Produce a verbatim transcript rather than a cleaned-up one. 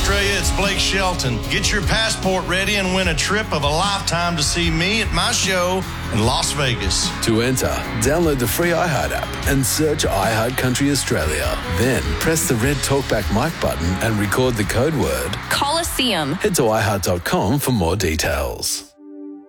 Australia. It's Blake Shelton. Get your passport ready and win a trip of a lifetime to see me at my show in Las Vegas. To enter, download the free iHeart app and search iHeart Country Australia. Then press the red Talkback mic button and record the code word Coliseum. Head to i heart dot com for more details.